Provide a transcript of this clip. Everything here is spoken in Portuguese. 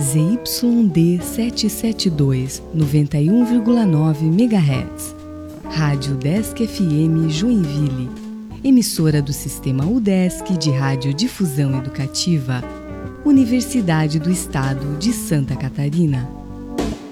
ZYD 772, 91,9 MHz. Rádio UDESC FM Joinville, emissora do Sistema UDESC de Radiodifusão Educativa, Universidade do Estado de Santa Catarina.